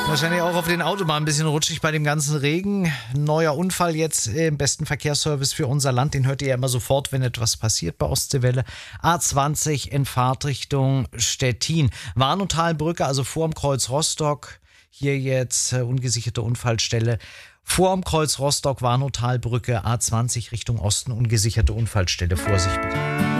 Wahrscheinlich auch auf den Autobahnen ein bisschen rutschig bei dem ganzen Regen. Neuer Unfall jetzt im besten Verkehrsservice für unser Land. Den hört ihr ja immer sofort, wenn etwas passiert bei Ostseewelle. A20 in Fahrtrichtung Stettin. Warnow-Talbrücke, also vorm Kreuz Rostock. Hier jetzt ungesicherte Unfallstelle. Vorm Kreuz Rostock, Warnow-Talbrücke, A20 Richtung Osten, ungesicherte Unfallstelle. Vorsicht bitte.